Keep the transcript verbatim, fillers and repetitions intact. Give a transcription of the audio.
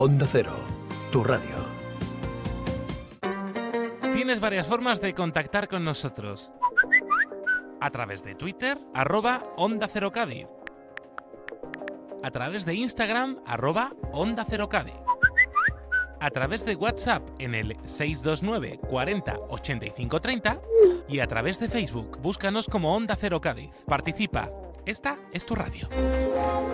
Onda Cero, tu radio. Tienes varias formas de contactar con nosotros. A través de Twitter, arroba Onda Cero Cádiz. A través de Instagram, arroba Onda Cero Cádiz. A través de WhatsApp en el seis dos nueve cuarenta ochenta y cinco treinta y a través de Facebook, búscanos como Onda Cero Cádiz. Participa, esta es tu radio.